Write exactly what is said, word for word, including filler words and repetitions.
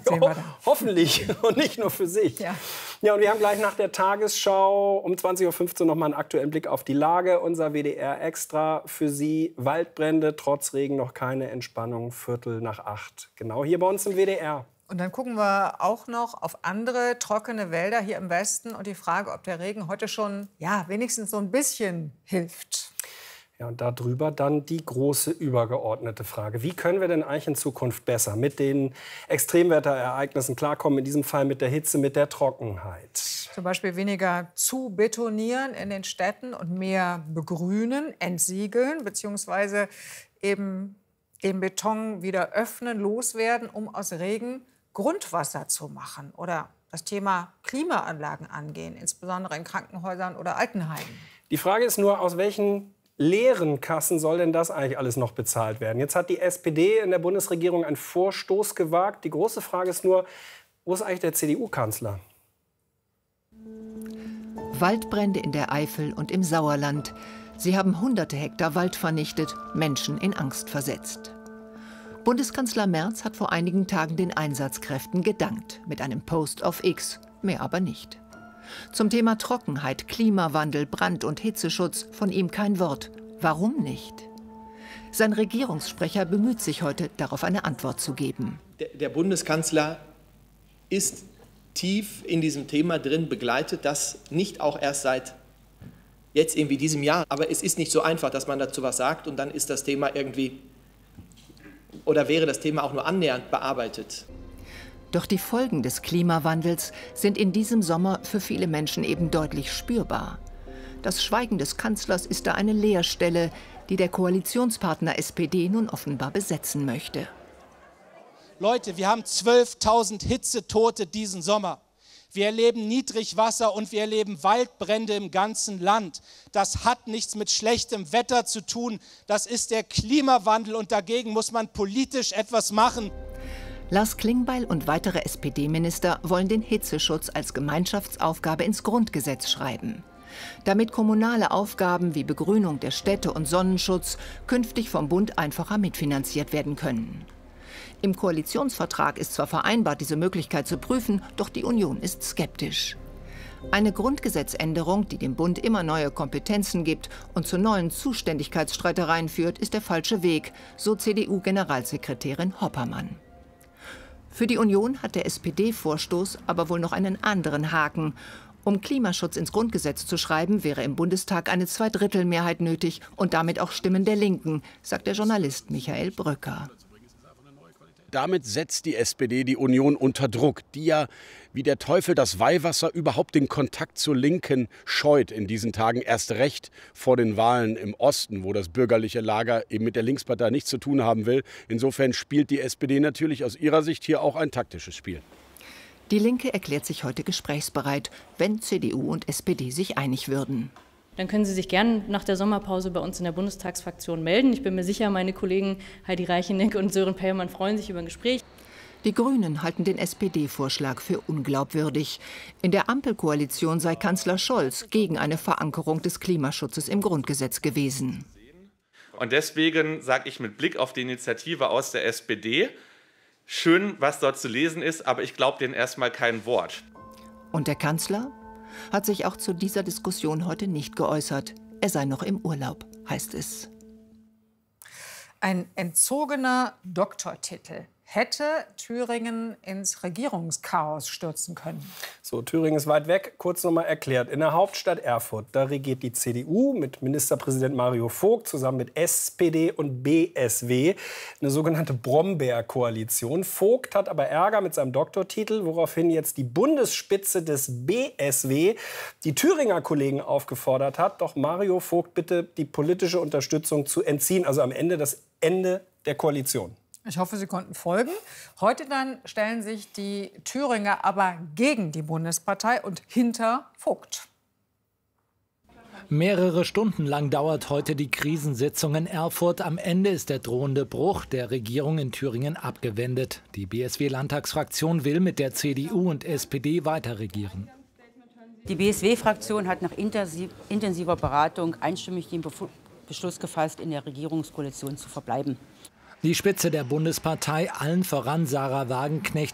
sehen wir dann. Hoffentlich und nicht nur für sich. Ja. Ja, und wir haben gleich nach der Tagesschau um zwanzig Uhr fünfzehn noch mal einen aktuellen Blick auf die Lage. Unser W D R extra für Sie. Waldbrände, trotz Regen noch keine Entspannung. Viertel nach acht. Genau hier bei uns im W D R. Und dann gucken wir auch noch auf andere trockene Wälder hier im Westen und die Frage, ob der Regen heute schon ja, wenigstens so ein bisschen hilft. Ja, und darüber dann die große übergeordnete Frage. Wie können wir denn eigentlich in Zukunft besser mit den Extremwetterereignissen klarkommen, in diesem Fall mit der Hitze, mit der Trockenheit? Zum Beispiel weniger zu betonieren in den Städten und mehr begrünen, entsiegeln, beziehungsweise eben den Beton wieder öffnen, loswerden, um aus Regen Grundwasser zu machen. Oder das Thema Klimaanlagen angehen, insbesondere in Krankenhäusern oder Altenheimen. Die Frage ist nur, aus welchen leeren Kassen soll denn das eigentlich alles noch bezahlt werden? Jetzt hat die S P D in der Bundesregierung einen Vorstoß gewagt. Die große Frage ist nur, wo ist eigentlich der C D U-Kanzler? Waldbrände in der Eifel und im Sauerland. Sie haben hunderte Hektar Wald vernichtet, Menschen in Angst versetzt. Bundeskanzler Merz hat vor einigen Tagen den Einsatzkräften gedankt, mit einem Post auf X, mehr aber nicht. Zum Thema Trockenheit, Klimawandel, Brand- und Hitzeschutz von ihm kein Wort. Warum nicht? Sein Regierungssprecher bemüht sich heute, darauf eine Antwort zu geben. Der, der Bundeskanzler ist tief in diesem Thema drin, begleitet das nicht auch erst seit jetzt irgendwie diesem Jahr. Aber es ist nicht so einfach, dass man dazu was sagt und dann ist das Thema irgendwie oder wäre das Thema auch nur annähernd bearbeitet. Doch die Folgen des Klimawandels sind in diesem Sommer für viele Menschen eben deutlich spürbar. Das Schweigen des Kanzlers ist da eine Leerstelle, die der Koalitionspartner S P D nun offenbar besetzen möchte. Leute, wir haben zwölftausend Hitzetote diesen Sommer. Wir erleben Niedrigwasser und wir erleben Waldbrände im ganzen Land. Das hat nichts mit schlechtem Wetter zu tun. Das ist der Klimawandel und dagegen muss man politisch etwas machen. Lars Klingbeil und weitere S P D-Minister wollen den Hitzeschutz als Gemeinschaftsaufgabe ins Grundgesetz schreiben. Damit kommunale Aufgaben wie Begrünung der Städte und Sonnenschutz künftig vom Bund einfacher mitfinanziert werden können. Im Koalitionsvertrag ist zwar vereinbart, diese Möglichkeit zu prüfen, doch die Union ist skeptisch. Eine Grundgesetzänderung, die dem Bund immer neue Kompetenzen gibt und zu neuen Zuständigkeitsstreitereien führt, ist der falsche Weg, so C D U-Generalsekretärin Hoppermann. Für die Union hat der S P D-Vorstoß aber wohl noch einen anderen Haken. Um Klimaschutz ins Grundgesetz zu schreiben, wäre im Bundestag eine Zweidrittelmehrheit nötig und damit auch Stimmen der Linken, sagt der Journalist Michael Brücker. Damit setzt die S P D die Union unter Druck, die ja wie der Teufel das Weihwasser überhaupt den Kontakt zur Linken scheut in diesen Tagen, erst recht vor den Wahlen im Osten, wo das bürgerliche Lager eben mit der Linkspartei nichts zu tun haben will. Insofern spielt die S P D natürlich aus ihrer Sicht hier auch ein taktisches Spiel. Die Linke erklärt sich heute gesprächsbereit, wenn C D U und S P D sich einig würden. Dann können Sie sich gerne nach der Sommerpause bei uns in der Bundestagsfraktion melden. Ich bin mir sicher, meine Kollegen Heidi Reicheneck und Sören Pellmann freuen sich über ein Gespräch. Die Grünen halten den S P D-Vorschlag für unglaubwürdig. In der Ampelkoalition sei Kanzler Scholz gegen eine Verankerung des Klimaschutzes im Grundgesetz gewesen. Und deswegen sage ich mit Blick auf die Initiative aus der S P D, schön, was dort zu lesen ist, aber ich glaube denen erstmal kein Wort. Und der Kanzler hat sich auch zu dieser Diskussion heute nicht geäußert. Er sei noch im Urlaub, heißt es. Ein entzogener Doktortitel hätte Thüringen ins Regierungschaos stürzen können. So, Thüringen ist weit weg. Kurz noch mal erklärt. In der Hauptstadt Erfurt, da regiert die C D U mit Ministerpräsident Mario Vogt zusammen mit S P D und B S W eine sogenannte Brombeer-Koalition. Vogt hat aber Ärger mit seinem Doktortitel, woraufhin jetzt die Bundesspitze des B S W die Thüringer Kollegen aufgefordert hat, doch Mario Vogt bitte die politische Unterstützung zu entziehen. Also am Ende das Ende der Koalition. Ich hoffe, Sie konnten folgen. Heute dann stellen sich die Thüringer aber gegen die Bundespartei und hinter Vogt. Mehrere Stunden lang dauert heute die Krisensitzung in Erfurt. Am Ende ist der drohende Bruch der Regierung in Thüringen abgewendet. Die B S W-Landtagsfraktion will mit der C D U und S P D weiterregieren. Die B S W-Fraktion hat nach intensiver Beratung einstimmig den Beschluss gefasst, in der Regierungskoalition zu verbleiben. Die Spitze der Bundespartei, allen voran Sarah Wagenknecht,